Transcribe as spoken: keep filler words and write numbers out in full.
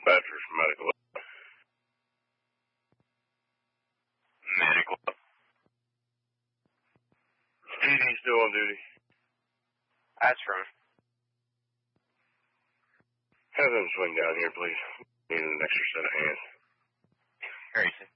Badgers Medical. Medical. P D still on duty. That's from. Have them swing down here, please. Need an extra set of hands. Grayson.